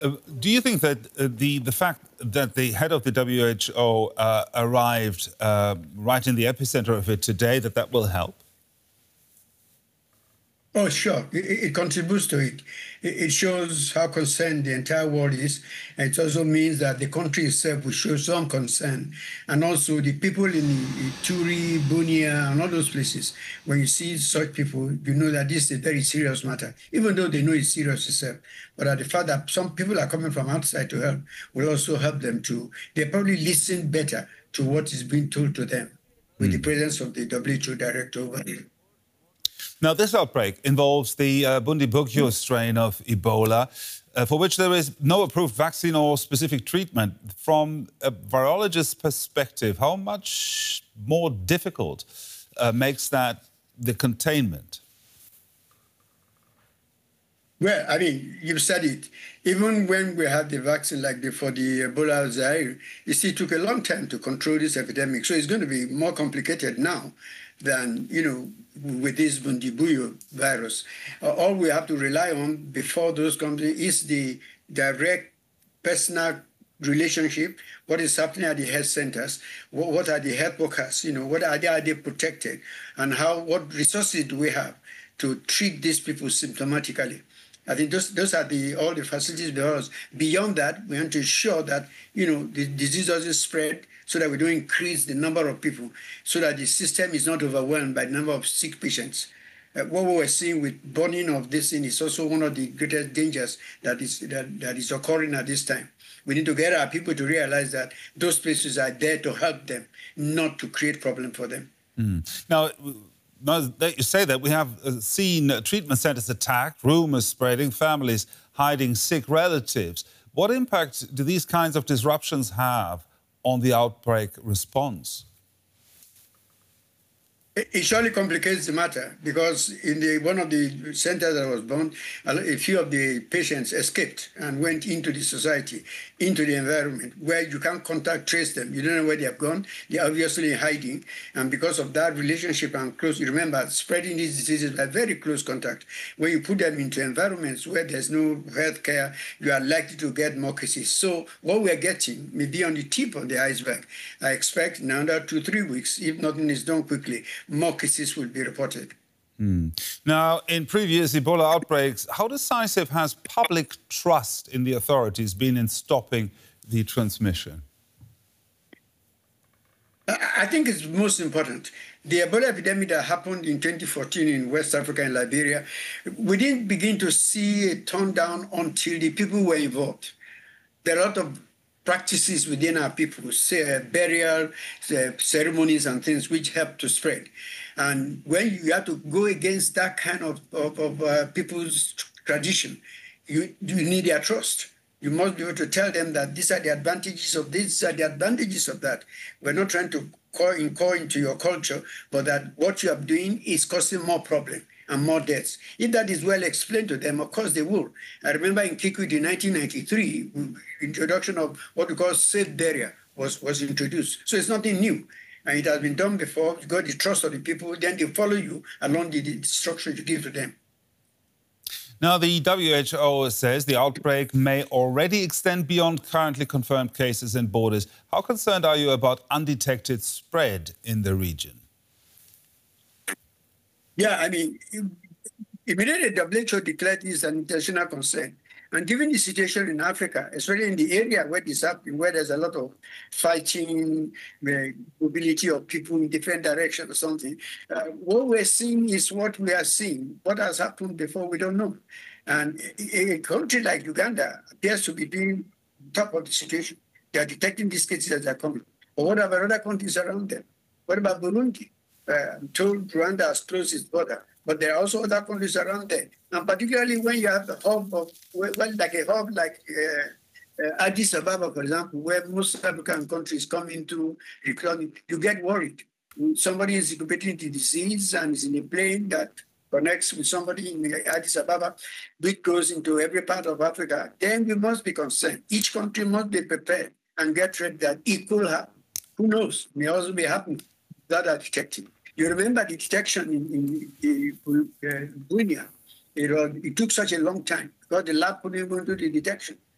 Do you think that the fact that the head of the WHO arrived right in the epicenter of it today, that will help? Oh, sure. It contributes to it. It shows how concerned the entire world is. And it also means that the country itself will show some concern. And also the people in Ituri, Bunia, and all those places, when you see such people, you know that this is a very serious matter, even though they know it's serious itself. But the fact that some people are coming from outside to help will also help them to, they probably listen better to what is being told to them with the presence of the WHO director over there. Now, this outbreak involves the Bundibugyo strain of Ebola, for which there is no approved vaccine or specific treatment. From a virologist's perspective, how much more difficult makes that the containment? Well, I mean, you've said it. Even when we had the vaccine for the Ebola Zaire, it still took a long time to control this epidemic. So it's going to be more complicated now than, with this Bundibugyo virus. All we have to rely on before those comes is the direct personal relationship, what is happening at the health centers, what are the health workers, what are they protected, and what resources do we have to treat these people symptomatically. I think those are all the facilities for us. Beyond that, we want to ensure that, the disease doesn't spread so that we don't increase the number of people, so that the system is not overwhelmed by the number of sick patients. What we were seeing with burning of this thing is also one of the greatest dangers that is occurring at this time. We need to get our people to realize that those places are there to help them, not to create problem for them. Now that you say that, we have seen treatment centres attacked, rumours spreading, families hiding sick relatives. What impact do these kinds of disruptions have on the outbreak response? It surely complicates the matter, because in one of the centers that was bombed, a few of the patients escaped and went into the society, into the environment, where you can't trace them. You don't know where they have gone. They're obviously hiding. And because of that relationship and close, you remember, spreading these diseases by very close contact. When you put them into environments where there's no health care, you are likely to get more cases. So what we're getting may be on the tip of the iceberg. I expect in another 2-3 weeks, if nothing is done quickly, more cases will be reported. Now, in previous Ebola outbreaks, how decisive has public trust in the authorities been in stopping the transmission? I think it's most important. The Ebola epidemic that happened in 2014 in West Africa and Liberia, we didn't begin to see a turn down until the people were involved. There are a lot of practices within our people, burial ceremonies and things which help to spread. And when you have to go against that kind of people's tradition, you need their trust. You must be able to tell them that these are the advantages of this, these are the advantages of that. We're not trying to call into your culture, but that what you are doing is causing more problem and more deaths. If that is well explained to them, of course they will. I remember in Kikwit in 1993, introduction of what we call safe burial was introduced. So it's nothing new. And it has been done before. You got the trust of the people, then they follow you along the instructions you give to them. Now, the WHO says the outbreak may already extend beyond currently confirmed cases and borders. How concerned are you about undetected spread in the region? Yeah, I mean, immediately WHO declared this an international concern. And given the situation in Africa, especially in the area where this happened, where there's a lot of fighting, mobility of people in different directions or something, what we're seeing is what we are seeing. What has happened before, we don't know. And a country like Uganda appears to be doing top of the situation. They are detecting these cases as they're coming. But what about other countries around them? What about Burundi? I'm told Rwanda has closed its border, but there are also other countries around there. And particularly when you have a hub like Addis Ababa, for example, where most African countries come into recruitment, you get worried. Somebody is incubating the disease and is in a plane that connects with somebody in Addis Ababa, which goes into every part of Africa, then we must be concerned. Each country must be prepared and get ready that it could happen. Who knows? It may also be happening that are detected. You remember the detection in Bunia. It took such a long time because the lab couldn't even do the detection.